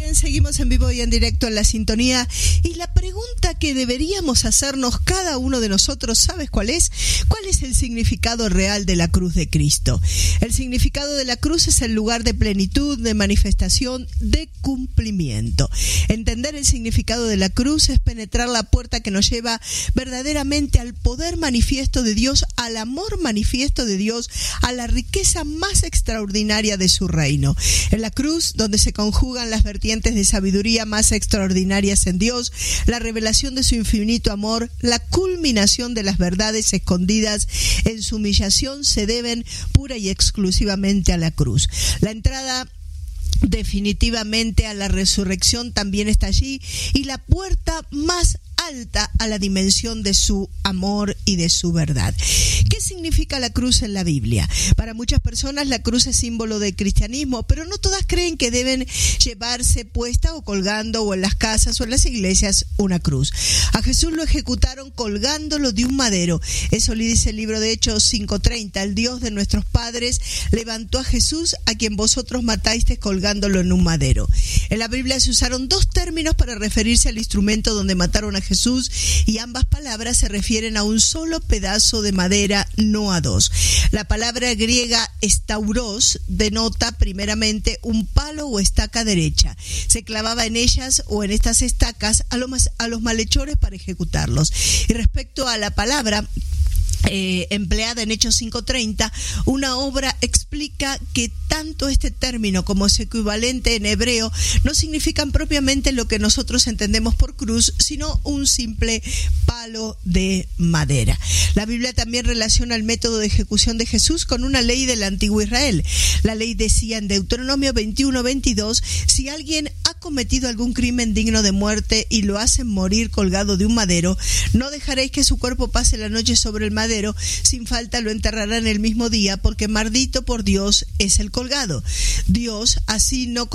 bien, seguimos en vivo y en directo en la sintonía, y la pregunta que deberíamos hacernos cada uno de nosotros, ¿sabes cuál es? ¿Cuál es el significado real de la cruz de Cristo? El significado de la cruz es el lugar de plenitud, de manifestación, de cumplimiento. Entender el significado de la cruz es penetrar la puerta que nos lleva verdaderamente al poder manifiesto de Dios, al amor manifiesto de Dios, a la riqueza más extraordinaria de su reino. En la cruz, donde se conjugan las vertientes de sabiduría más extraordinarias en Dios, la revelación de su infinito amor, la culminación de las verdades escondidas en su humillación, se deben pura y exclusivamente a la cruz. La entrada definitivamente a la resurrección también está allí, y la puerta más alta a la dimensión de su amor y de su verdad. ¿Qué significa la cruz en la Biblia? Para muchas personas la cruz es símbolo del cristianismo, pero no todas creen que deben llevarse puesta o colgando o en las casas o en las iglesias una cruz. A Jesús lo ejecutaron colgándolo de un madero. Eso le dice el libro de Hechos 5:30. El Dios de nuestros padres levantó a Jesús, a quien vosotros matasteis colgándolo en un madero. En la Biblia se usaron dos términos para referirse al instrumento donde mataron a Jesús, y ambas palabras se refieren a un solo pedazo de madera, no a dos. La palabra griega estauros denota primeramente un palo o estaca derecha. Se clavaba en ellas o en estas estacas a los malhechores para ejecutarlos. Y respecto a la palabra empleada en Hechos 5:30, una obra explica que tanto este término como su equivalente en hebreo no significan propiamente lo que nosotros entendemos por cruz, sino un simple palo de madera. La Biblia también relaciona el método de ejecución de Jesús con una ley del antiguo Israel. La ley decía en Deuteronomio 21:22: si alguien ha cometido algún crimen digno de muerte y lo hacen morir colgado de un madero, no dejaréis que su cuerpo pase la noche sobre el madero, sin falta lo enterrarán el mismo día, porque maldito por Dios es el colgado. Dios así no